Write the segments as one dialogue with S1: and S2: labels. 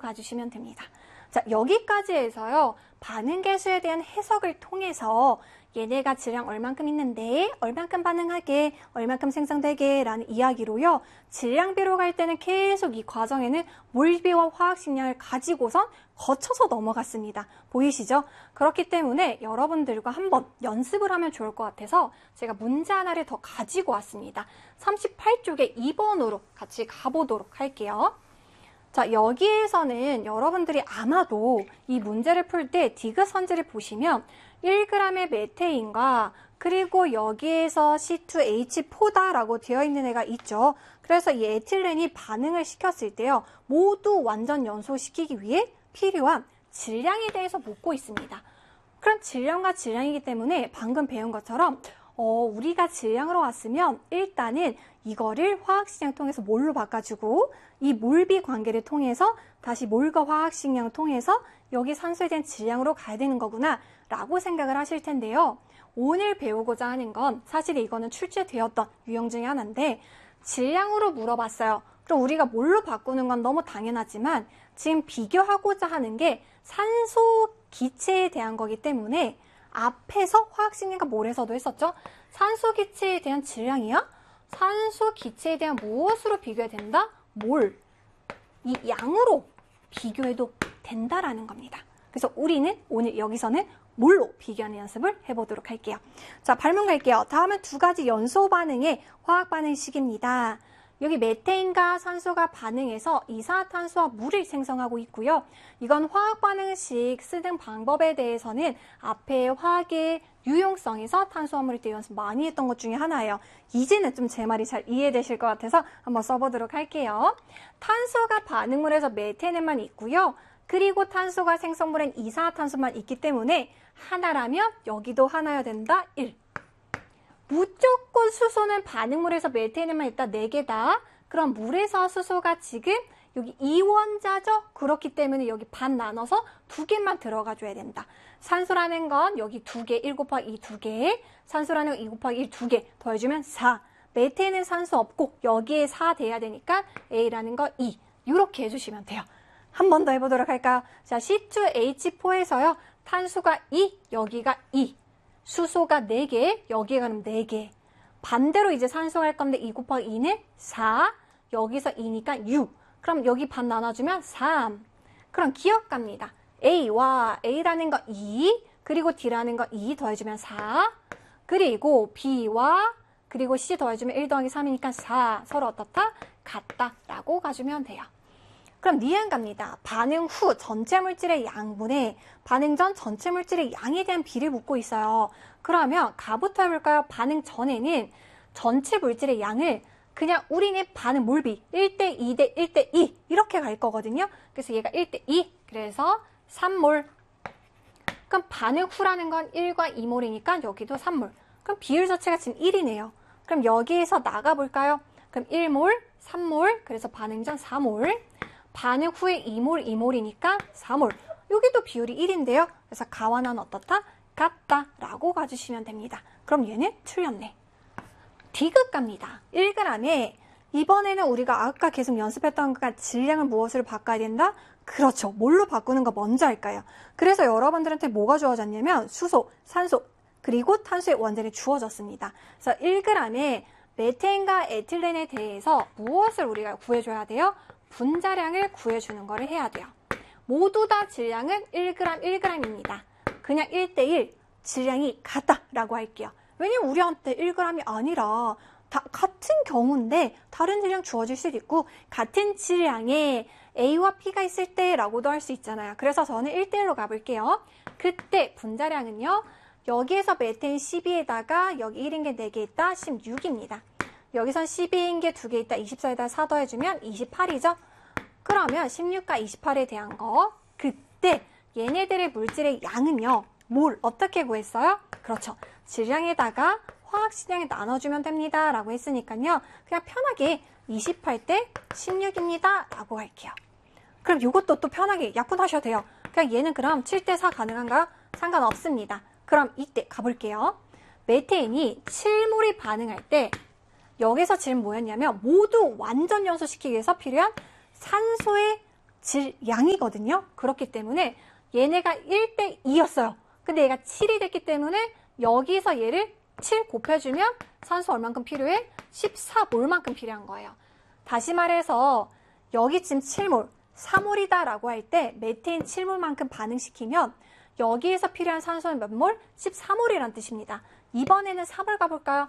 S1: 가주시면 됩니다. 자, 여기까지 해서요. 반응 계수에 대한 해석을 통해서 얘네가 질량 얼만큼 있는데 얼만큼 반응하게, 얼만큼 생성되게 라는 이야기로요. 질량비로 갈 때는 계속 이 과정에는 몰비와 화학식량을 가지고선 거쳐서 넘어갔습니다. 보이시죠? 그렇기 때문에 여러분들과 한번 연습을 하면 좋을 것 같아서 제가 문제 하나를 더 가지고 왔습니다. 38쪽에 2번으로 같이 가보도록 할게요. 자, 여기에서는 여러분들이 아마도 이 문제를 풀 때 디귿 선지를 보시면 1g의 메테인과 그리고 여기에서 C2H4다라고 되어 있는 애가 있죠. 그래서 이 에틸렌이 반응을 시켰을 때요. 모두 완전 연소시키기 위해 필요한 질량에 대해서 묻고 있습니다. 그럼 질량과 질량이기 때문에 방금 배운 것처럼 우리가 질량으로 왔으면 일단은 이거를 화학식량 통해서 몰로 바꿔주고 이 몰비 관계를 통해서 다시 몰과 화학식량을 통해서 여기 산소에 대한 질량으로 가야 되는 거구나 라고 생각을 하실 텐데요. 오늘 배우고자 하는 건 사실 이거는 출제되었던 유형 중에 하나인데 질량으로 물어봤어요. 그럼 우리가 몰로 바꾸는 건 너무 당연하지만 지금 비교하고자 하는 게 산소 기체에 대한 거기 때문에 앞에서 화학식량과 몰에서도 했었죠. 산소 기체에 대한 질량이야? 산소 기체에 대한 무엇으로 비교해야 된다? 몰. 이 양으로 비교해도 된다라는 겁니다. 그래서 우리는 오늘 여기서는 몰로 비교하는 연습을 해보도록 할게요. 자, 발문 갈게요. 다음은 두 가지 연소 반응의 화학 반응식입니다. 여기 메테인과 산소가 반응해서 이산화탄소와 물을 생성하고 있고요. 이건 화학 반응식 쓰는 방법에 대해서는 앞에 화학의 유용성에서 탄수화물일 때 연습 많이 했던 것 중에 하나예요. 이제는 좀 제 말이 잘 이해되실 것 같아서 한번 써보도록 할게요. 탄소가 반응물에서 메테인만 있고요. 그리고 탄소가 생성물엔 이산화탄소만 있기 때문에 하나라면 여기도 하나여야 된다. 1. 무조건 수소는 반응물에서 메테인만 있다. 4개다. 그럼 물에서 수소가 지금 여기 이원자죠? 그렇기 때문에 여기 반 나눠서 2개만 들어가줘야 된다. 산소라는 건 여기 2개, 1 곱하기 2 2개, 산소라는 건 2 곱하기 1 2개 더해주면 4. 메테인은 산소 없고 여기에 4 돼야 되니까 A라는 거 2. 이렇게 해주시면 돼요. 한 번 더 해보도록 할까요? 자, C2H4에서요. 탄소가 2, 여기가 2. 수소가 4개, 여기가 그럼 4개. 반대로 이제 산소가 할 건데 2 곱하기 2는 4, 여기서 2니까 6. 그럼 여기 반 나눠주면 3. 그럼 기억 갑니다. A와 A라는 거 2, 그리고 D라는 거 2 더해주면 4. 그리고 B와 그리고 C 더해주면 1 더하기 3이니까 4. 서로 어떻다? 같다 라고 가주면 돼요. 그럼 니은 갑니다. 반응 후 전체 물질의 양분에 반응 전 전체 물질의 양에 대한 비를 묻고 있어요. 그러면 가부터 해볼까요? 반응 전에는 전체 물질의 양을 그냥 우리는 반응 몰비 1대 2대 1대 2 이렇게 갈 거거든요. 그래서 얘가 1대 2, 그래서 3몰. 그럼 반응 후라는 건 1과 2몰이니까 여기도 3몰. 그럼 비율 자체가 지금 1이네요. 그럼 여기에서 나가볼까요? 그럼 1몰, 3몰, 그래서 반응 전 4몰. 반응 후에 2몰, 2몰이니까 4몰. 여기도 비율이 1인데요. 그래서 가와 나는 어떻다? 같다 라고 가주시면 됩니다. 그럼 얘는 틀렸네. 디귿 갑니다. 1g에 이번에는 우리가 아까 계속 연습했던 것과 질량을 무엇으로 바꿔야 된다? 그렇죠. 뭘로 바꾸는 거 먼저 할까요? 그래서 여러분들한테 뭐가 주어졌냐면 수소, 산소, 그리고 탄소의 원자력이 주어졌습니다. 그래서 1g에 메테인과 에틸렌에 대해서 무엇을 우리가 구해줘야 돼요? 분자량을 구해주는 거를 해야 돼요. 모두 다 질량은 1g, 1g입니다. 그냥 1대1 질량이 같다라고 할게요. 왜냐면 우리한테 1g이 아니라 다 같은 경우인데 다른 질량 주어질 수도 있고 같은 질량에 A와 B가 있을 때라고도 할 수 있잖아요. 그래서 저는 1대1로 가볼게요. 그때 분자량은요. 여기에서 메테인 12에다가 여기 1인 게 4개 있다. 16입니다. 여기선 12인 게 2개 있다. 24에다 4 더해주면 28이죠. 그러면 16과 28에 대한 거 그때 얘네들의 물질의 양은요. 몰 어떻게 구했어요? 그렇죠. 질량에다가 화학식량에 나눠주면 됩니다. 라고 했으니까요. 그냥 편하게 28대 16입니다. 라고 할게요. 그럼 이것도 또 편하게 약분하셔도 돼요. 그냥 얘는 그럼 7대 4 가능한가요? 상관없습니다. 그럼 이때 가볼게요. 메테인이 7몰이 반응할 때 여기서 지금 뭐였냐면 모두 완전 연소시키기 위해서 필요한 산소의 질량이거든요. 그렇기 때문에 얘네가 1대 2였어요. 근데 얘가 7이 됐기 때문에 여기서 얘를 7 곱해주면 산소 얼만큼 필요해? 14몰만큼 필요한 거예요. 다시 말해서 여기 지금 7몰, 4몰이다 라고 할 때 메테인 7몰만큼 반응시키면 여기에서 필요한 산소는 몇 몰? 14몰이란 뜻입니다. 이번에는 3몰 가볼까요?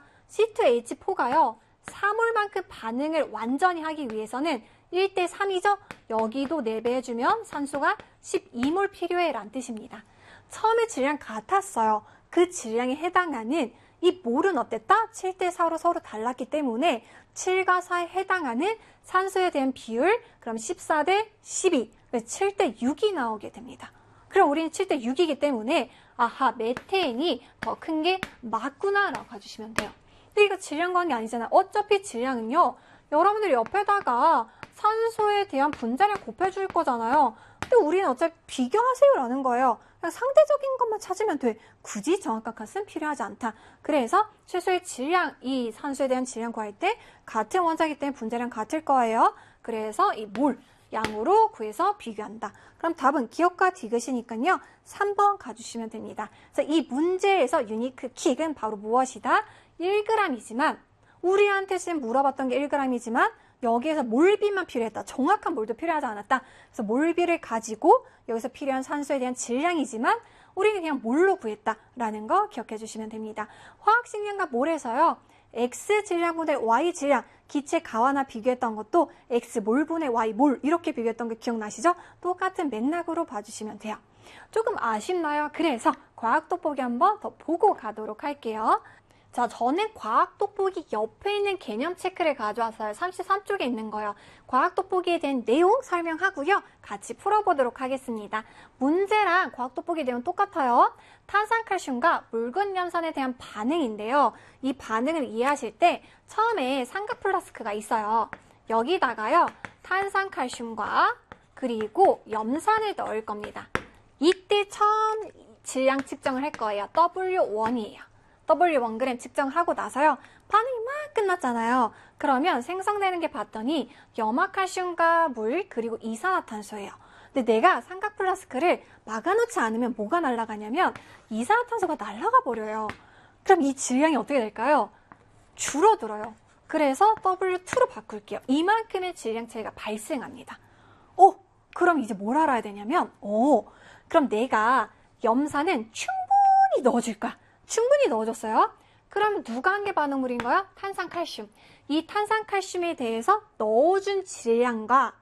S1: C2H4가요. 4몰만큼 반응을 완전히 하기 위해서는 1대 3이죠? 여기도 4배 해주면 산소가 12몰 필요해 라는 뜻입니다. 처음에 질량 같았어요. 그 질량에 해당하는 이 몰은 어땠다? 7대 4로 서로 달랐기 때문에 7과 4에 해당하는 산소에 대한 비율, 그럼 14대 12, 7대 6이 나오게 됩니다. 그럼 우리는 7대 6이기 때문에 아하, 메테인이 더 큰 게 맞구나 라고 봐주시면 돼요. 근데 이거 질량 관계 아니잖아요. 어차피 질량은요, 여러분들이 옆에다가 산소에 대한 분자량 곱해줄 거잖아요. 근데 우리는 어차피 비교하세요 라는 거예요. 그냥 상대적인 것만 찾으면 돼. 굳이 정확한 값은 필요하지 않다. 그래서 최소의 질량, 이 산소에 대한 질량 구할 때 같은 원자이기 때문에 분자량 같을 거예요. 그래서 이 몰, 양으로 구해서 비교한다. 그럼 답은 기억과 디귿이니까요. 3번 가주시면 됩니다. 그래서 이 문제에서 유니크 킥은 바로 무엇이다? 1g이지만 우리한테 지금 물어봤던 게 1g이지만 여기에서 몰비만 필요했다. 정확한 몰도 필요하지 않았다. 그래서 몰비를 가지고 여기서 필요한 산소에 대한 질량이지만 우리는 그냥 몰로 구했다라는 거 기억해 주시면 됩니다. 화학식량과 몰에서요. X 질량분의 Y 질량, 기체 가와나 비교했던 것도 X 몰분의 Y 몰 이렇게 비교했던 거 기억나시죠? 똑같은 맥락으로 봐주시면 돼요. 조금 아쉽나요? 그래서 과학 돋보기 한번 더 보고 가도록 할게요. 자, 저는 과학 돋보기 옆에 있는 개념 체크를 가져왔어요. 33쪽에 있는 거요. 과학 돋보기에 대한 내용 설명하고요. 같이 풀어보도록 하겠습니다. 문제랑 과학 돋보기 내용 똑같아요. 탄산칼슘과 묽은 염산에 대한 반응인데요. 이 반응을 이해하실 때 처음에 삼각 플라스크가 있어요. 여기다가요. 탄산칼슘과 그리고 염산을 넣을 겁니다. 이때 처음 질량 측정을 할 거예요. W1이에요. W1g 측정하고 나서요. 반응이 막 끝났잖아요. 그러면 생성되는 게 봤더니 염화칼슘과 물 그리고 이산화탄소예요. 근데 내가 삼각 플라스크를 막아놓지 않으면 뭐가 날아가냐면 이산화탄소가 날아가 버려요. 그럼 이 질량이 어떻게 될까요? 줄어들어요. 그래서 W2로 바꿀게요. 이만큼의 질량 차이가 발생합니다. 그럼 이제 뭘 알아야 되냐면 그럼 내가 염산은 충분히 넣어줄 거야. 충분히 넣어줬어요. 그럼 누가 한 게 반응물인 거야? 탄산칼슘. 이 탄산칼슘에 대해서 넣어준 질량과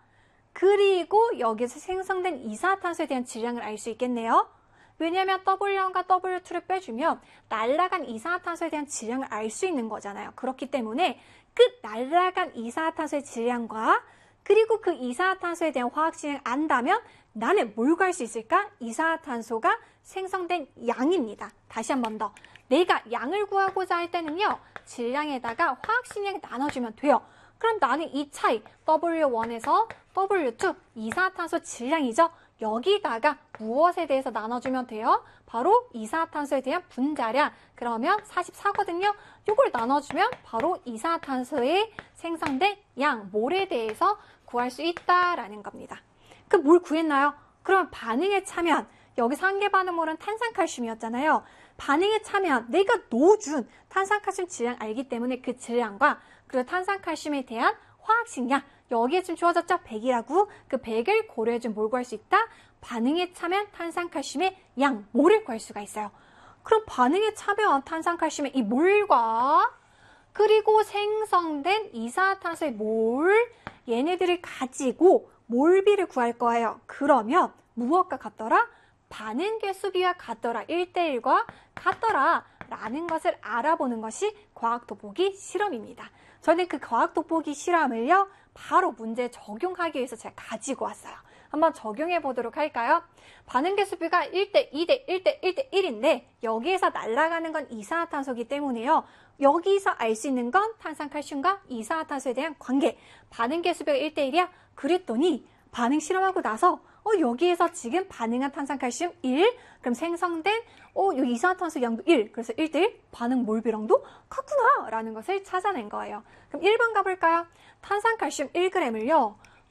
S1: 그리고 여기서 생성된 이산화탄소에 대한 질량을 알 수 있겠네요. 왜냐하면 W1과 W2를 빼주면 날아간 이산화탄소에 대한 질량을 알 수 있는 거잖아요. 그렇기 때문에 그 날아간 이산화탄소의 질량과 그리고 그 이산화탄소에 대한 화학식량을 안다면 나는 뭘 구할 수 있을까? 이산화탄소가 생성된 양입니다. 다시 한 번 더. 내가 양을 구하고자 할 때는요. 질량에다가 화학식량을 나눠주면 돼요. 그럼 나는 이 차이 W1에서 W2 이산화탄소 질량이죠. 여기다가 무엇에 대해서 나눠주면 돼요? 바로 이산화탄소에 대한 분자량. 그러면 44거든요. 이걸 나눠주면 바로 이산화탄소의 생성된 양, 몰에 대해서 구할 수 있다라는 겁니다. 그럼 뭘 구했나요? 그럼 반응에 참여한 여기서 한 개 반응물은 탄산칼슘이었잖아요. 반응에 참여한 내가 넣어준 탄산칼슘 질량 알기 때문에 그 질량과 그리고 탄산칼슘에 대한 화학식량 여기에 지금 주어졌죠? 100이라고 그 100을 고려해준 뭘 구할 수 있다? 반응에 참여한 탄산칼슘의 양, 몰을 구할 수가 있어요. 그럼 반응에 참여한 탄산칼슘의 이 몰과 그리고 생성된 이산화탄소의 몰 얘네들을 가지고 몰비를 구할 거예요. 그러면 무엇과 같더라? 반응 개수비와 같더라. 1대1과 같더라. 라는 것을 알아보는 것이 과학 돋보기 실험입니다. 저는 그 과학 돋보기 실험을요. 바로 문제에 적용하기 위해서 제가 가지고 왔어요. 한번 적용해 보도록 할까요? 반응 개수비가 1대 2대 1대 1대 1인데 여기에서 날아가는 건 이산화탄소이기 때문에요. 여기서 알 수 있는 건 탄산칼슘과 이산화탄소에 대한 관계. 반응 개수비가 1대 1이야? 그랬더니 반응 실험하고 나서 여기에서 지금 반응한 탄산칼슘 1, 그럼 생성된 요 이산화탄소 양도 1, 그래서 1대1 반응 몰비량도 같구나 라는 것을 찾아낸 거예요. 그럼 1번 가볼까요? 탄산칼슘 1g을요.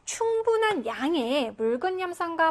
S1: 충분한 양의 묽은 염산과